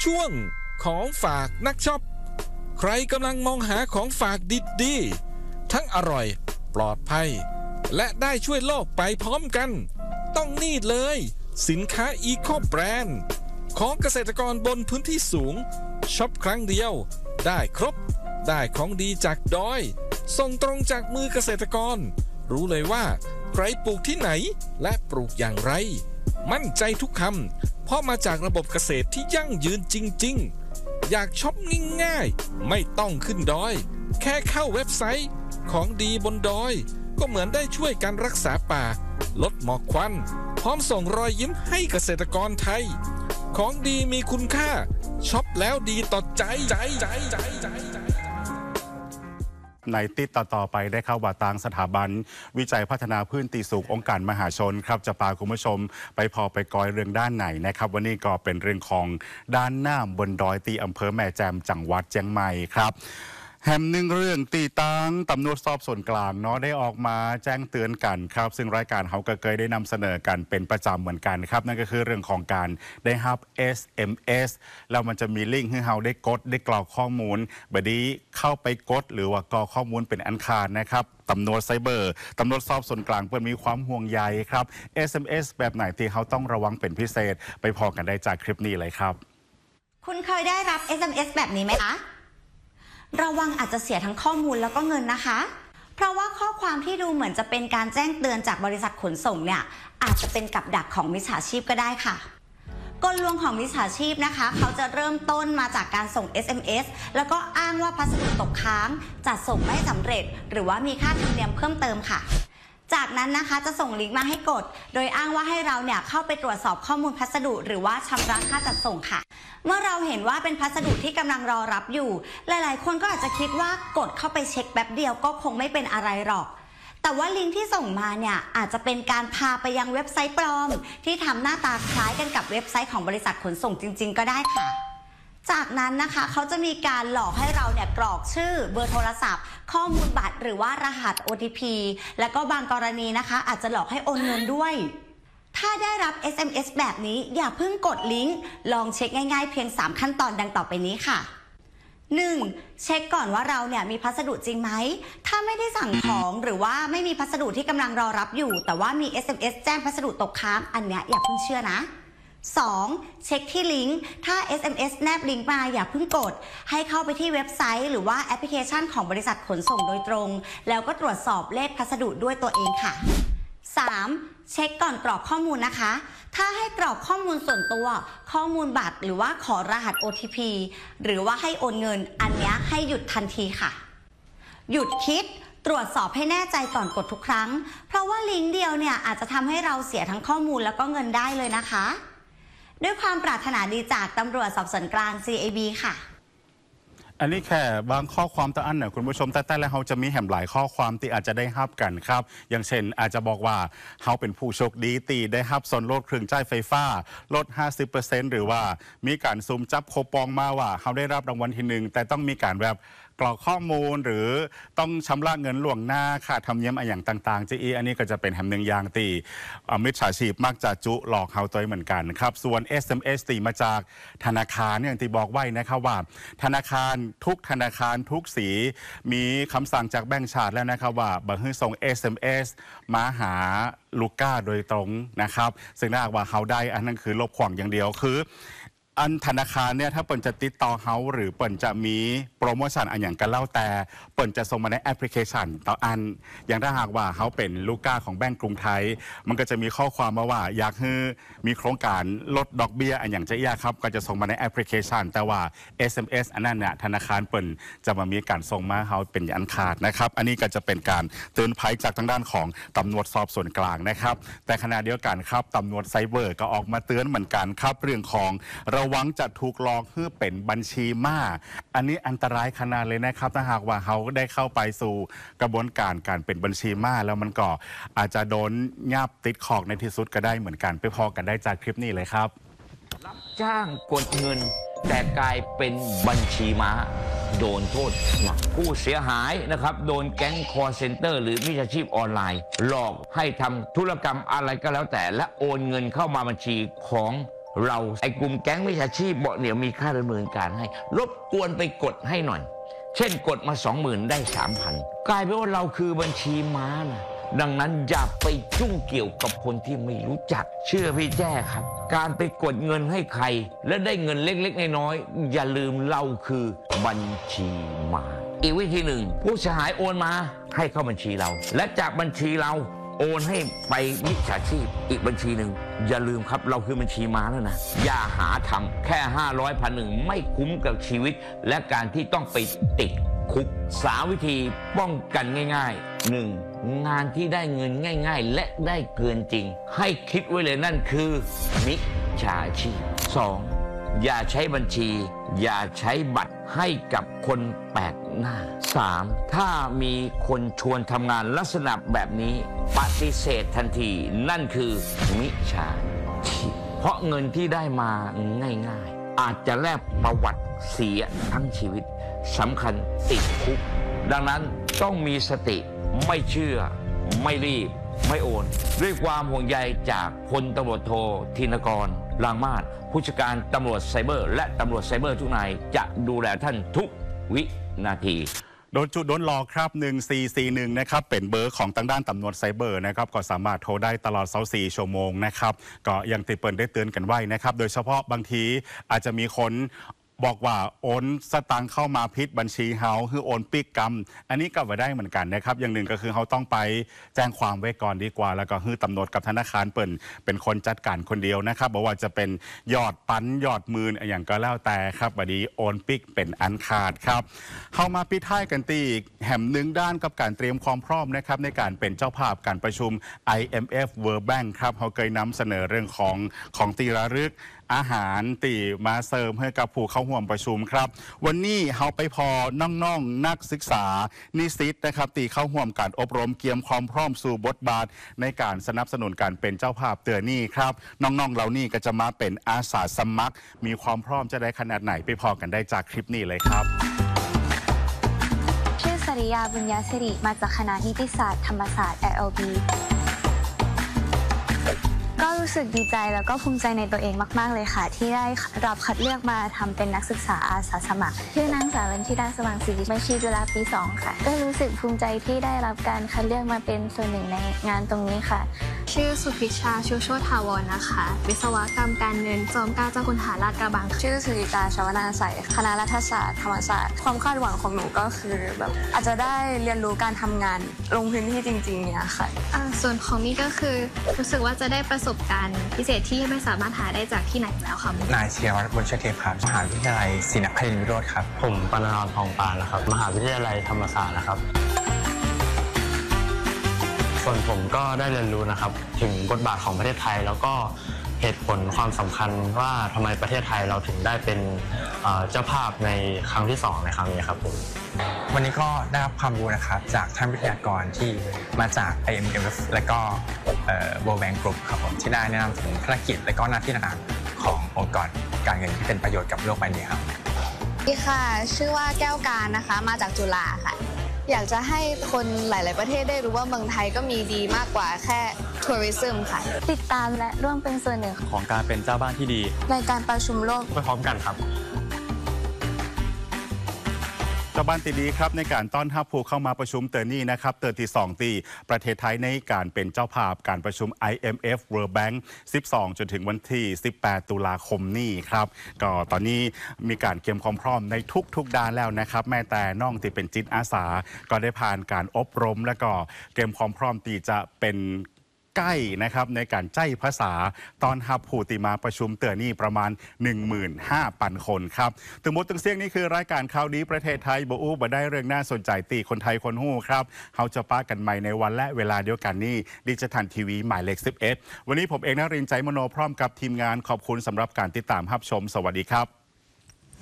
ช่วงของฝากนักช็อปใครกำลังมองหาของฝากดีๆทั้งอร่อยปลอดภัยและได้ช่วยโลกไปพร้อมกันต้องนี่เลยสินค้าอีโคแบรนด์ของเกษตรกรบนพื้นที่สูงช็อปครั้งเดียวได้ครบได้ของดีจากดอยส่งตรงจากมือเกษตรกรรู้เลยว่าใครปลูกที่ไหนและปลูกอย่างไรมั่นใจทุกคำเพราะมาจากระบบเกษตรที่ยั่งยืนจริงๆอยากช็อปง่ายๆไม่ต้องขึ้นดอยแค่เข้าเว็บไซต์ของดีบนดอยก็เหมือนได้ช่วยการรักษาป่าลดหมอกควันพร้อมส่งรอยยิ้มให้เกษตรกรไทยของดีมีคุณค่าช็อปแล้วดีต่อใจในติดต่อไปได้เข้าว่าตางสถาบันวิจัยพัฒนาพื้นที่สูงองค์การมหาชนครับจะพาคุณผู้ชมไปกอยเรื่องด้านไหนนะครับวันนี้ก็เป็นเรื่องของด้านหน้าบนดอยตีอำเภอแม่แจ่มจังหวัดเชียงใหม่ครับแฮมหนึ่งเรื่องตีตังตำรวจสอบส่วนกลางเนาะได้ออกมาแจ้งเตือนกันครับซึ่งรายการเขาก็เคยได้นำเสนอกันเป็นประจำเหมือนกันครับนั่นก็คือเรื่องของการได้รับ SMS แล้วมันจะมีลิงก์ให้เราได้กดได้กรอกข้อมูลบดีเข้าไปกดหรือว่ากรอกข้อมูลเป็นอันขาดนะครับตำรวจไซเบอร์ตำรวจสอบส่วนกลางเพื่อมีความห่วงใยครับ SMS แบบไหนที่เขาต้องระวังเป็นพิเศษไปพอกันได้จากคลิปนี้เลยครับคุณเคยได้รับ SMS แบบนี้ไหมคะระวังอาจจะเสียทั้งข้อมูลแล้วก็เงินนะคะเพราะว่าข้อความที่ดูเหมือนจะเป็นการแจ้งเตือนจากบริษัทขนส่งเนี่ยอาจจะเป็นกับดักของมิจฉาชีพก็ได้ค่ะกลลวงของมิจฉาชีพนะคะเขาจะเริ่มต้นมาจากการส่ง SMS แล้วก็อ้างว่าพัสดุตกค้างจัดส่งไม่สำเร็จหรือว่ามีค่าธรรมเนียมเพิ่มเติมค่ะจากนั้นนะคะจะส่งลิงก์มาให้กดโดยอ้างว่าให้เราเนี่ยเข้าไปตรวจสอบข้อมูลพัสดุหรือว่าชำระค่าจัดส่งค่ะเมื่อเราเห็นว่าเป็นพัสดุที่กำลังรอรับอยู่หลายๆคนก็อาจจะคิดว่ากดเข้าไปเช็คแป๊บเดียวก็คงไม่เป็นอะไรหรอกแต่ว่าลิงก์ที่ส่งมาเนี่ยอาจจะเป็นการพาไปยังเว็บไซต์ปลอมที่ทำหน้าตาคล้ายกันกับเว็บไซต์ของบริษัทขนส่งจริงๆก็ได้ค่ะจากนั้นนะคะเขาจะมีการหลอกให้เราเนี่ยกรอกชื่อเบอร์โทรศัพท์ข้อมูลบัตรหรือว่ารหัส OTP และก็บางกรณีนะคะอาจจะหลอกให้โอนเงินด้วยถ้าได้รับ SMS แบบนี้อย่าเพิ่งกดลิงก์ลองเช็คง่ายๆเพียง3ขั้นตอนดังต่อไปนี้ค่ะ 1. เช็คก่อนว่าเราเนี่ยมีพัสดุจริงไหมถ้าไม่ได้สั่งของหรือว่าไม่มีพัสดุที่กำลังรอรับอยู่แต่ว่ามี SMS แจ้งพัสดุตกค้างอันเนี้ยอย่าเพิ่งเชื่อนะ 2. เช็คที่ลิงก์ถ้า SMS แนบลิงก์มาอย่าเพิ่งกดให้เข้าไปที่เว็บไซต์หรือว่าแอปพลิเคชันของบริษัทขนส่งโดยตรงแล้วก็ตรวจสอบเลขพัสดุด้วยตัวเองค่ะ 3. เช็คก่อนกรอกข้อมูลนะคะถ้าให้กรอกข้อมูลส่วนตัวข้อมูลบัตรหรือว่าขอรหัส OTP หรือว่าให้โอนเงินอันนี้ให้หยุดทันทีค่ะหยุดคิดตรวจสอบให้แน่ใจก่อนกดทุกครั้งเพราะว่าลิงก์เดียวเนี่ยอาจจะทำให้เราเสียทั้งข้อมูลแล้วก็เงินได้เลยนะคะด้วยความปรารถนาดีจากตำรวจสอบสวนกลาง CAB ค่ะอันนี้แค่บางข้อความตะอันเนี่ยคุณผู้ชมแต่แล้วเขาจะมีแหมหลายข้อความที่อาจจะได้รับกันครับอย่างเช่นอาจจะบอกว่าเขาเป็นผู้โชคดีตีได้รับส่วนลดเครื่องใช้ไฟฟ้าลด 50% หรือว่ามีการซุ่มจับโคปองมาว่าเขาได้รับรางวัลที่1แต่ต้องมีการแบบกรอกข้อมูลหรือต้องชำระเงินล่วงหน้าค่าธรรมเนียมอะไรอย่างต่างๆจีอันนี้ก็จะเป็นแหมหนึ่งอย่างตีมิจฉาชีพมักจะจุหลอกเขาตัวเหมือนกันครับส่วน SMS ตีมาจากธนาคารเนี่ยที่บอกไว้นะครับว่าธนาคารทุกธนาคารทุกสีมีคำสั่งจากแบงก์ชาติแล้วนะครับว่าบังคับส่ง SMS มาหาลูกค้าโดยตรงนะครับซึ่งถ้าว่าเขาได้อันนั้นคือลบขวางอย่างเดียวคืออันธนาคารเนี่ยถ้าเปิ่นจะติดต่อเขาหรือเปิ่นจะมีโปรโมชั่นอันอย่างกันเล่าแต่เปิ่นจะส่งมาในแอปพลิเคชันต่ออันอย่างถ้าหากว่าเขาเป็นลูกค้าของแบงก์กรุงไทยมันก็จะมีข้อความมาว่าอยากให้มีโครงการลดดอกเบี้ยอันอย่างจะยากครับก็จะส่งมาในแอปพลิเคชันแต่ว่า SMS อันนั้นเนี่ยธนาคารเปิ่นจะมามีการส่งมาเขาเป็นอันขาดนะครับอันนี้ก็จะเป็นการเตือนภัยจากทางด้านของตำรวจสอบสวนกลางนะครับแต่ขณะเดียวกันครับตำรวจไซเบอร์ก็ออกมาเตือนเหมือนกันครับเรื่องของระวังจะถูกหลอกเพื่อเป็นบัญชีม้าอันนี้อันตรายขนาดเลยนะครับถ้าหากว่าเขาได้เข้าไปสู่กระบวนการเป็นบัญชีม้าแล้วมันก็อาจจะโดนยับติดขอกในที่สุดก็ได้เหมือนกันไปพอกันได้จากคลิปนี้เลยครับรับจ้างกดเงินแต่กลายเป็นบัญชีม้าโดนโทษหนักผู้เสียหายนะครับโดนแก๊งคอร์เซ็นเตอร์หรือมิจฉาชีพออนไลน์หลอกให้ทำธุรกรรมอะไรก็แล้วแต่และโอนเงินเข้ามาบัญชีของเราไอ้กลุ่มแก๊งมิจฉาชีพบอกเดี๋ยวมีค่าดำเนินการให้รบกวนไปกดให้หน่อยเช่นกดมา 20,000 ได้ 3,000 กลายเป็นว่าเราคือบัญชีม้านะดังนั้นอย่าไปยุ่งเกี่ยวกับคนที่ไม่รู้จักเชื่อพี่แจ้ครับการไปกดเงินให้ใครและได้เงินเล็กๆน้อยๆอย่าลืมเราคือบัญชีม้าอีกวิธีหนึ่งผู้เสียหายโอนมาให้เข้าบัญชีเราและจากบัญชีเราโอนให้ไปมิจฉาชีพอีกบัญชีหนึ่งอย่าลืมครับเราคือบัญชีม้าแล้วนะอย่าหาทำแค่500,000ไม่คุ้มกับชีวิตและการที่ต้องไปติดคุก3 วิธีป้องกันง่ายๆ 1. งานที่ได้เงินง่ายๆและได้เกินจริงให้คิดไว้เลยนั่นคือมิจฉาชีพ 2. อย่าใช้บัญชีอย่าใช้บัตรให้กับคนแปลกหน้า 3. ถ้ามีคนชวนทำงานลักษณะแบบนี้ปฏิเสธทันทีนั่นคือมิจฉาชีพเพราะเงินที่ได้มาง่ายๆอาจจะแลกประวัติเสียทั้งชีวิตสำคัญติดคุกดังนั้นต้องมีสติไม่เชื่อไม่รีบไม่โอนด้วยความห่วงใยจากพลตำรวจโทธินกร ลางมาศผู้จัดการตำรวจไซเบอร์และตำรวจไซเบอร์ทุกนายจะดูแลท่านทุกวินาทีโดนจุดโดนหลอกครับ1441นะครับเป็นเบอร์ของทางด้านตำรวจไซเบอร์นะครับก็สามารถโทรได้ตลอด24 ชั่วโมงนะครับก็ยังติดเปิดได้เตือนกันไว้นะครับโดยเฉพาะบางทีอาจจะมีคนบอกว่าโอนสตางค์เข้ามาพิษบัญชีเฮาคือโอนปิกกรรมอันนี้ก็ไม่ได้เหมือนกันนะครับอย่างหนึ่งก็คือเขาต้องไปแจ้งความไว้ก่อนดีกว่าแล้วก็คือตำรวจกับธนาคารเป็นคนจัดการคนเดียวนะครับบอกว่าจะเป็นยอดปันยอดมืออย่างก็แล้วแต่ครับบัดนี้โอนปิกเป็นอันขาดครับเข้ามาปิดท้ายกันตีแห่มหนึ่งด้านกับการเตรียมความพร้อมนะครับในการเป็นเจ้าภาพการประชุม IMF World Bank ครับเขาเคยนำเสนอเรื่องของตีระลึกอาหารตีมาเสริมให้กับผู้เข้าร่วมประชุมครับวันนี้เขาไปพอน้องๆนักศึกษานิสิตนะครับตีเข้าร่วมการอบรมเกียมความพร้อมสู่บทบาทในการสนับสนุนการเป็นเจ้าภาพเตือนนี่ครับน้องๆเหล่านี้ก็จะมาเป็นอาสาสมัครมีความพร้อมจะได้ขนาดไหนไปพอกันได้จากคลิปนี้เลยครับชื่อสริยาบุญญาสิริมาจากคณะนิติศาสตร์ธรรมศาสตร์ LLBก็รู้สึกดีใจแล้วก็ภูมิใจในตัวเองมากๆเลยค่ะที่ได้รับคัดเลือกมาทำเป็นนักศึกษาอาสาสมัครชื่อนางสาวรัญชิดาสว่างศรีบัญชีจุฬาปี 2 ค่ะก็รู้สึกภูมิใจที่ได้รับการคัดเลือกมาเป็นส่วนหนึ่งในงานตรงนี้ค่ะชื่อสุพิชาชูโชติถาวรนะคะวิศวกรรมการเงินจอมเกล้าเจ้าคุณทหารลาดกระบังชื่อสุริตาชวนาใสคณะรัฐศาสตร์ธรรมศาสตร์ความคาดหวังของหนูก็คือแบบอาจจะได้เรียนรู้การทำงานลงพื้นที่จริงๆเนี่ยค่ะส่วนของนี่ก็คือรู้สึกว่าจะได้ประสบการณ์พิเศษที่ไม่สามารถหาได้จากที่ไหนแล้วค่ะนายเชียรวัฒน์บุญเชษเทพครับมหาวิทยาลัยศรีนครินทรวิโรธครับผมปานทองปานนะครับมหาวิทยาลัยธรรมศาสตร์นะครับส่วนผมก็ได้เรียนรู้นะครับถึงบทบาทของประเทศไทยแล้วก็เหตุผลความสำคัญว่าทำไมประเทศไทยเราถึงได้เป็นเจ้าภาพในครั้งที่2ในครั้งนี้ครับผมวันนี้ก็ได้รับความรู้นะครับจากท่านวิทยากรที่มาจาก IMF และก็World Bank Group ครับผมที่ได้แนะนำถึงภารกิจและก็หน้าที่ต่างๆขององค์กรการเงินที่เป็นประโยชน์กับโลกใบนี้ครับสวัสดีค่ะชื่อว่าแก้วการนะคะมาจากจุฬาค่ะอยากจะให้คนหลายๆประเทศได้รู้ว่าเมืองไทยก็มีดีมากกว่าแค่ทัวริซึมค่ะติดตามและร่วมเป็นส่วนหนึ่งของการเป็นเจ้าบ้านที่ดีในการประชุมโลกไปพร้อมกันครับเจ้าบ้านตีดีครับในการต้อนรับผู้เข้ามาประชุมเตอร์นี่นะครับเตอร์ที่2ตีประเทศไทยในการเป็นเจ้าภาพการประชุม IMF World Bank 12 จนถึงวันที่18 ตุลาคมนี้ครับก็ตอนนี้มีการเตรียมความพร้อมในทุกด้านแล้วนะครับแม้แต่น้องที่เป็นจิตอาสาก็ได้ผ่านการอบรมและก็เตรียมความพร้อมที่จะเป็นใกล้นะครับในการใจภาษาตอนรับผู้ติมาประชุมเตือนนี่ประมาณ 15,000 คนครับถึงหมดถึงเสียงนี้คือรายการข่าวดีประเทศไทยบ่อู้บ่ได้เรื่องน่าสนใจตีคนไทยคนฮู้ครับเขาจะป้ากันใหม่ในวันและเวลาเดียวกันนี้ดิจิทัลทีวีหมายเลข 11วันนี้ผมเอกนรินทร์ใจมโนพร้อมกับทีมงานขอบคุณสำหรับการติดตามรับชมสวัสดีครับ